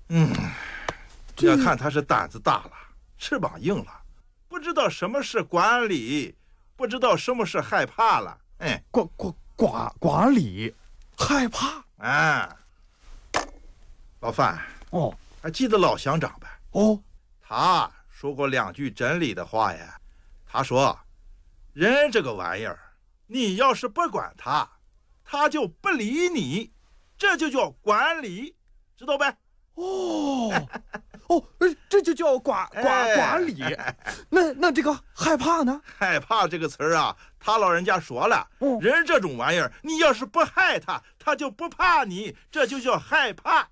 要看他是胆子大了，翅膀硬了，不知道什么是管理，不知道什么是害怕了。 管理，害怕。 老范，还记得老乡长吧？他说过2句真理的话呀。他说，人这个玩意儿，你要是不管他，他就不理你，这就叫管理，知道呗？ 这就叫管理。那这个害怕呢？ 害怕这个词儿啊，他老人家说了，人这种玩意儿，你要是不害他，他就不怕你，这就叫害怕。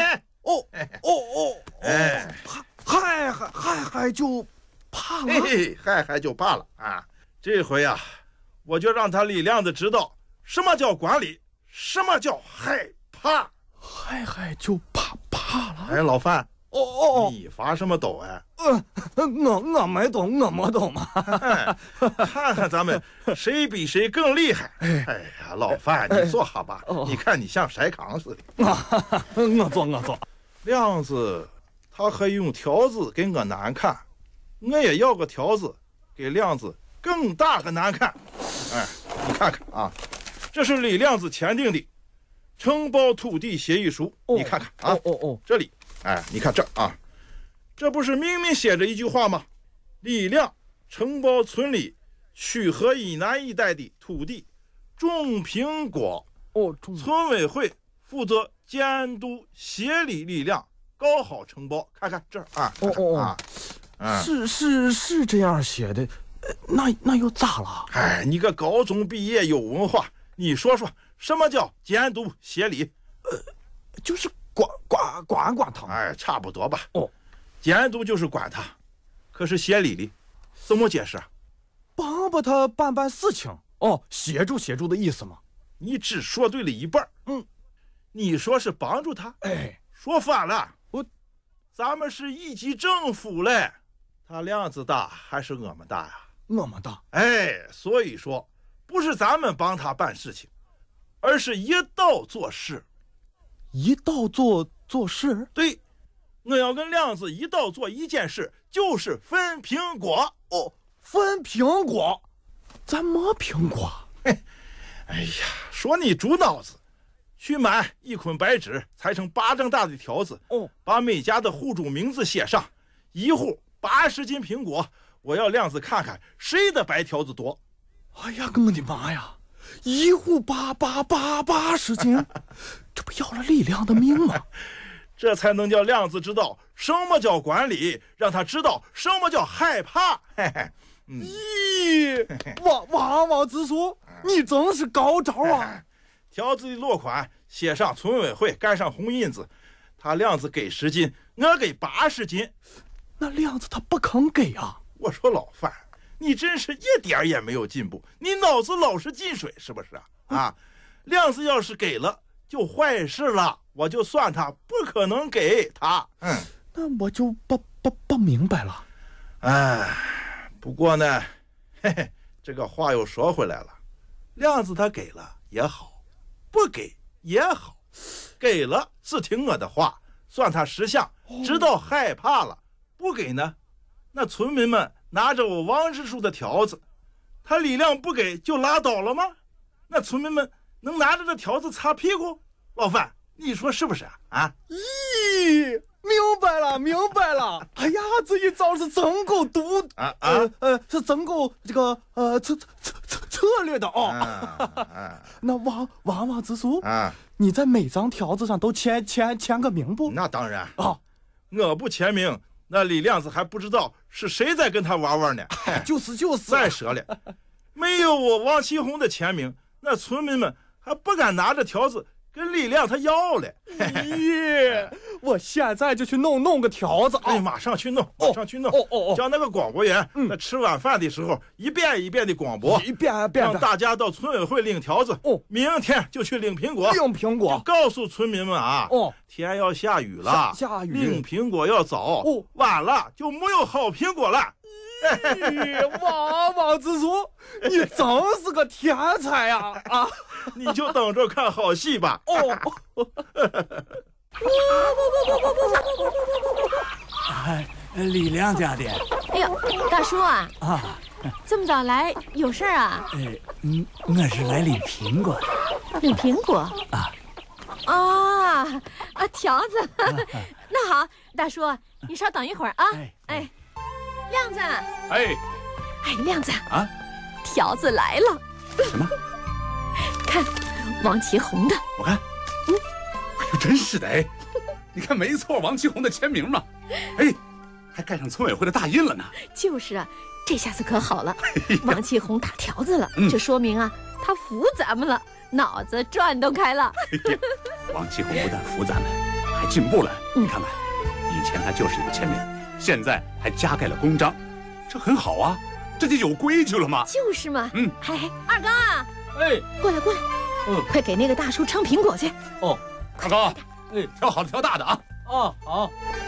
害就怕了。 害就怕了啊！这回啊，我就让他李亮子知道什么叫管理，什么叫害怕。 害就怕了。 老范，你发什么抖啊？ 我没懂，我没懂嘛。 看看咱们谁比谁更厉害。老范，你坐好吧。你看你像筛糠似的。 我坐。 亮子他还用条子给我难看，我也要个条子给亮子更大个难看。你看看啊，这是李亮子签订的承包土地协议书。你看看啊，这里，你看这啊，这不是明明写着一句话吗？李亮承包村里曲河以南一带的土地种苹果。村委会负责监督协理李亮搞好承包。看看这儿是这样写的。那又咋了？ 你个高中毕业有文化，你说说什么叫监督协理？ 就是管他。 差不多吧。监督就是管他，可是协理怎么解释啊？ 帮他办事情。协助的意思吗？ 你只说对了一半。你说是帮助他，说反了。咱们是一级政府嘞，他量子大还是我们大呀？ 我们大。 所以说不是咱们帮他办事情，而是一道做事。 一道做事？ 对，我要跟亮子一道做一件事，就是分苹果。 分苹果？咱没苹果。 说你猪脑子，去买1捆白纸，裁成巴掌大的条子，把每家的户主名字写上，一户80斤苹果，我要亮子看看谁的白条子多。 我的妈呀，一户80斤，这不要了李亮的命吗？ 这才能叫亮子知道什么叫管理，让他知道什么叫害怕。 王子叔，你真是高招啊！ 条子的落款写上村委会，盖上红印子，他亮子给10斤，我给80斤。 那亮子他不肯给啊！ 我说老范，你真是一点也没有进步，你脑子老是进水是不是啊？亮子要是给了就坏事了，我就算他不可能给他。 那我就不明白了。 不过呢，这个话又说回来了，亮子他给了也好，不给也好，给了是听我的话，算他识相，知道害怕了；不给呢，那村民们拿着我王支书的条子，他李亮不给就拉倒了吗？那村民们能拿着这条子擦屁股？老范，你说是不是啊？ 明白了。哎呀，这一招是真够毒是真够这个策略的那王支书你在每张条子上都签个名不？ 那当然我不签名，那李亮子还不知道是谁在跟他玩呢。 就是再说了，没有我王启宏的签名，那村民们还不敢拿着条子跟李亮他要了。 我现在就去弄个条子马上去弄，叫那个广播员在吃晚饭的时候一遍一遍的广播，让大家到村委会领条子。明天就去领苹果，就告诉村民们天要下雨了， 下雨领苹果要早，晚了就没有好苹果了。 王支书，你真是个天才呀！ 你就等着看好戏吧。 李亮家的。 哎呦，大叔啊！啊，这么早来有事儿啊？ 我是来领苹果的。 领苹果？条子。那好，大叔，你稍等一会儿啊。哎，亮子。 哎， 亮子啊，条子来了。 什么？ 看，王其宏的。 我看。哎呦，真是的哎！你看，没错，王其宏的签名嘛。哎，还盖上村委会的大印了呢。 就是啊，这下子可好了，王其宏打条子了，这说明啊，他服咱们了，脑子转动开了。 王其宏不但服咱们，还进步了。你看看，以前他就是一个签名，现在还加盖了公章，这很好啊，这就有规矩了嘛。 就是嘛。二刚啊，过来，快给那个大叔称苹果去。 二刚，挑好的挑大的啊。 好。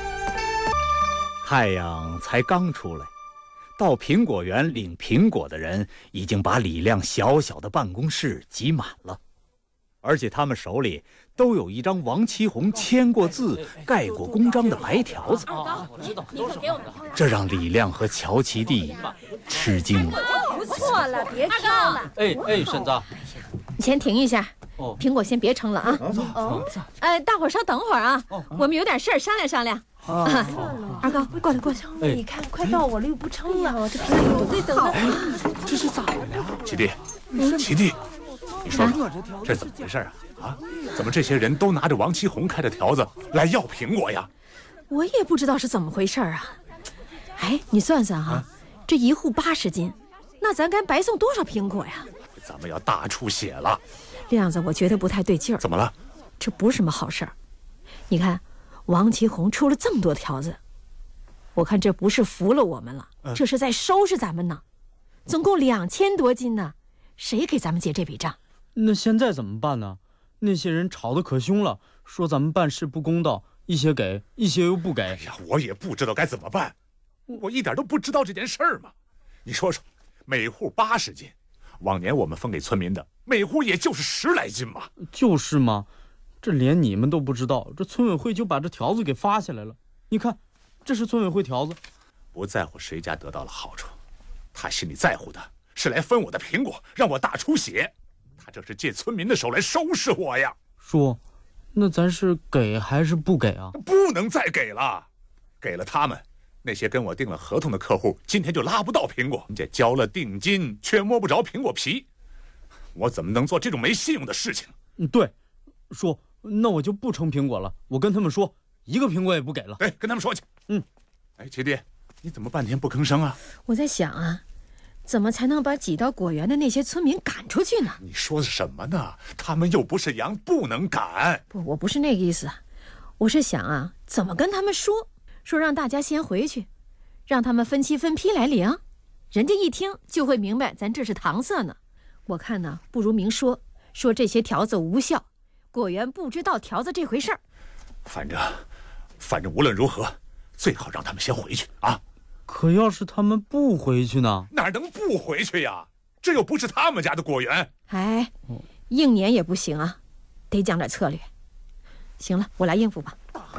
太阳才刚出来，到苹果园领苹果的人已经把李亮小小的办公室挤满了，而且他们手里都有一张王其宏签过字、盖过公章的白条子。这让李亮和乔其弟吃惊了。 不错了，别挑了。 婶子， 你先停一下。苹果先别称了啊！大伙儿稍等会儿啊，我们有点事儿商量商量。二高，过来。 你看，快到我了又不称了，这苹果得等着。 这是咋了？ 齐弟，你说这怎么回事啊？怎么这些人都拿着王其宏开的条子来要苹果呀？ 我也不知道是怎么回事啊。你算算哈，这一户80斤，那咱该白送多少苹果呀？ 咱们要大出血了。 亮子，我觉得不太对劲儿。 怎么了？ 这不是什么好事儿。你看，王其宏出了这么多条子，我看这不是服了我们了，这是在收拾咱们呢。总共2000多斤呢，谁给咱们结这笔账？ 那现在怎么办呢？那些人吵得可凶了，说咱们办事不公道，一些给，一些又不给。 哎呀，我也不知道该怎么办，我一点都不知道这件事儿嘛。你说说，每户80斤。往年我们分给村民的，每户也就是10来斤嘛。 就是嘛，这连你们都不知道，这村委会就把这条子给发下来了。你看，这是村委会条子。 不在乎谁家得到了好处，他心里在乎的是来分我的苹果，让我大出血。他这是借村民的手来收拾我呀。 叔，那咱是给还是不给啊？ 不能再给了，给了他们。那些跟我订了合同的客户，今天就拉不到苹果，人家交了定金，却摸不着苹果皮，我怎么能做这种没信用的事情？ 对，叔，那我就不称苹果了，我跟他们说，一个苹果也不给了。 跟他们说去。齐弟，你怎么半天不吭声啊？ 我在想啊，怎么才能把挤到果园的那些村民赶出去呢？ 你说的什么呢？他们又不是羊，不能赶。 不，我不是那个意思，我是想啊，怎么跟他们说让大家先回去，让他们分期分批来领，人家一听就会明白咱这是搪塞呢。我看呢，不如明说这些条子无效，果园不知道条子这回事儿。 反正无论如何，最好让他们先回去啊。 可要是他们不回去呢？ 哪能不回去呀？这又不是他们家的果园。 硬撵也不行啊，得讲点策略。行了，我来应付吧。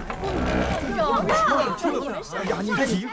你看你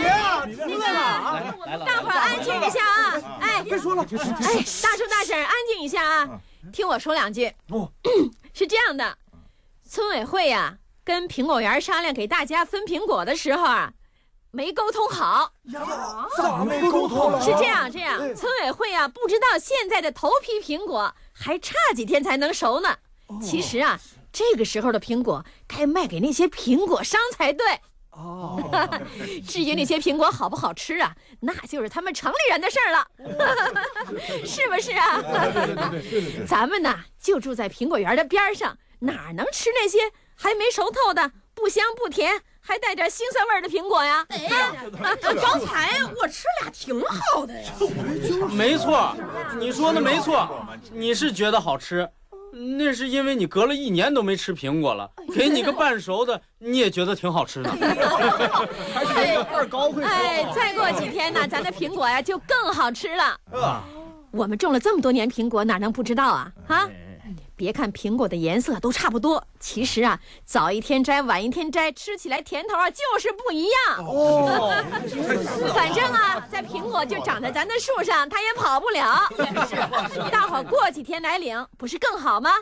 大伙儿安静一下啊！ 别说了， 大叔大婶安静一下啊，听我说2句。是这样的，村委会呀，跟苹果园商量给大家分苹果的时候啊，没沟通好。 咋没沟通了？ 是这样，村委会啊，不知道现在的头批苹果还差几天才能熟呢。其实啊，这个时候的苹果该卖给那些苹果商才对。至于那些苹果好不好吃啊，那就是他们城里人的事儿了，是不是啊？咱们呢就住在苹果园的边上，哪能吃那些还没熟透的、不香不甜还带点腥臊味的苹果呀？ 刚才我吃俩挺好的呀。 没错，你说的没错，你是觉得好吃。那是因为你隔了1年都没吃苹果了，给你个半熟的，你也觉得挺好吃的。 还是二高会说。 再过几天呢，咱的苹果呀就更好吃了。我们种了这么多年苹果，哪能不知道啊？ 别看苹果的颜色都差不多，其实啊，早一天摘晚一天摘，吃起来甜头啊就是不一样。反正啊，在苹果就长在咱的树上，它也跑不了。大伙过几天来领，不是更好吗？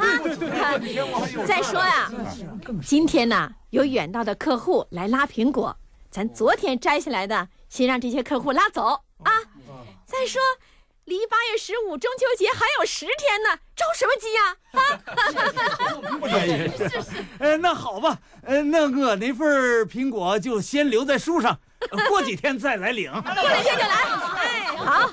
再说呀，今天呢有远道的客户来拉苹果，咱昨天摘下来的，先让这些客户拉走啊。再说。离8月15中秋节还有10天呢，着什么急呀？那好吧，那我那份苹果就先留在树上，过几天再来领。 过2天就来。哎，好。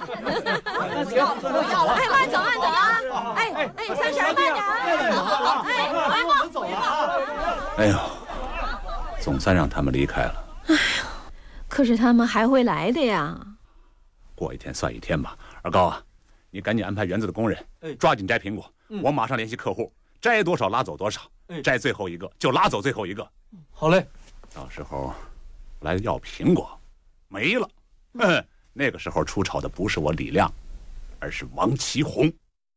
哎，慢走慢走啊！哎，三婶慢点啊！哎，我走了。 哎呦，总算让他们离开了。 哎呦，可是他们还会来的呀。 过一天算一天吧。二高啊，你赶紧安排园子的工人，抓紧摘苹果。我马上联系客户，摘多少拉走多少，摘最后一个就拉走最后一个。 好嘞。 到时候来要苹果，没了，那个时候出丑的不是我李亮，而是王其宏。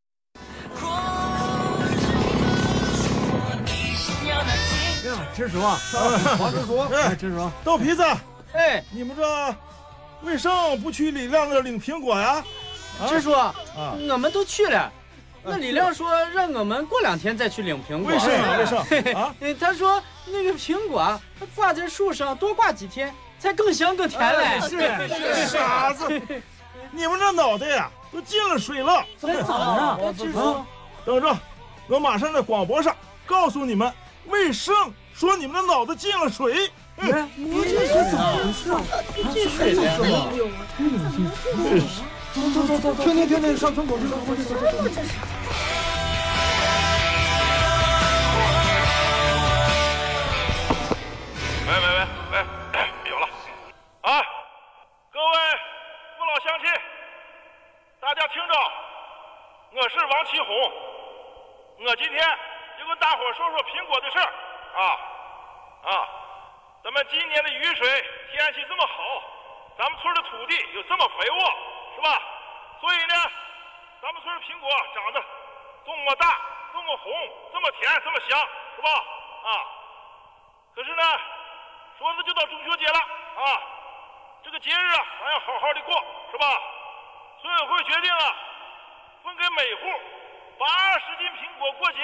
支书，王支书，支书， 豆皮子，你们这为什么不去李亮那领苹果呀？ 支书，我们都去了。那李亮说让我们过2天再去领苹果。 为什么？ 啊？他说那个苹果挂在树上多挂几天才更香更甜嘞。 是傻子，你们这脑袋呀都进了水了。 怎么了？ 支书， 等着，我马上在广播上告诉你们，为什么说你们的脑子进了水。 这是怎么回事啊？ 进水了。 走，天，上村口去。 喂，有了啊！各位父老乡亲，大家听着，我是王其宏，我今天就跟大伙说说苹果的事儿啊。咱们今年的雨水天气这么好，咱们村的土地又这么肥沃，是吧？所以呢，咱们村的苹果长得这么大，这么红，这么甜，这么香，是吧？可是呢，说是就到中秋节了这个节日咱要好好的过，是吧？村委会决定分给每户80斤苹果过节。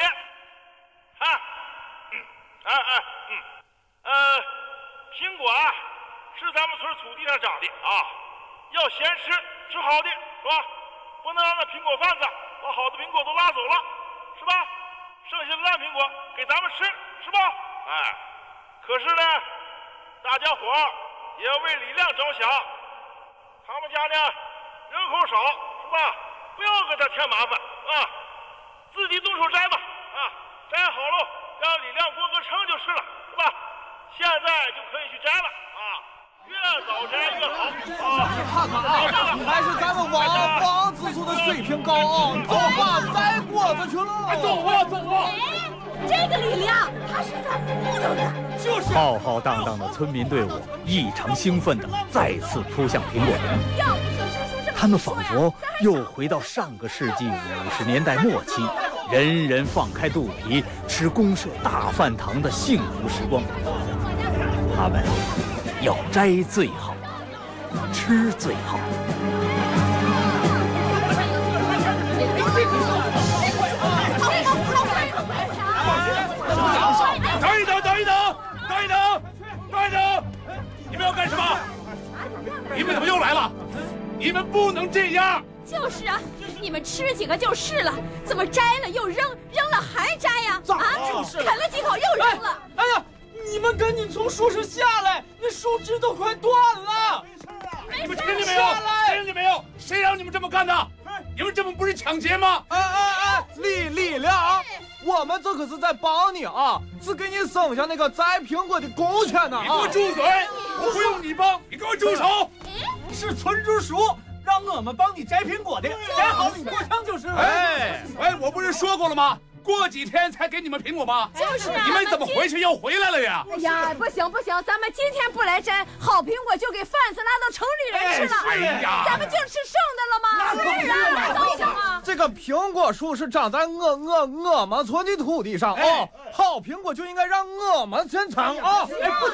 苹果是咱们村土地上长的要先吃好的，是吧？不能让那苹果贩子把好的苹果都拉走了，是吧？剩下的烂苹果给咱们吃，是吧？可是呢，大家伙也要为李亮着想，他们家呢人口少，是吧？不要给他添麻烦自己动手摘吧摘好了让李亮过个称就是了，是吧？现在就可以去摘了越早摘越好你看还是咱们王支书的水平高走吧，摘果子去了。 走吧。 这个李亮他是在糊弄的。 就是。浩浩荡荡的村民队伍异常兴奋地再次扑向苹果园，他们仿佛又回到上个世纪50年代末期，人人放开肚皮吃公社大饭堂的幸福时光。他们要摘最好，吃最好。 等一等！你们要干什么？你们怎么又来了？你们不能这样！ 就是你们吃几个就是了，怎么摘了又扔，扔了还摘呀？啃了几口又扔了。 哎呀！你们赶紧从树上下来，那树枝都快断了！ 你们听见没有？谁让你们这么干的？你们这不是抢劫吗？ 李亮，我们这可是在帮你是给你省下那个摘苹果的工钱呢！ 你给我住嘴！我不用你帮，你给我住手！ 是村支书让我们帮你摘苹果的，摘好你过枪就是了。 我不是说过了吗？ 过几天才给你们苹果吗？ 就是啊， 你们怎么回去又回来了呀？ 哎呀，不行不行，咱们今天不来摘好苹果，就给贩子拉到城里来吃了。 哎呀， 咱们就吃剩的了吗？是啊，那都行啊。 这个苹果树是长在我们村的土地上哦，好苹果就应该让我们先尝啊。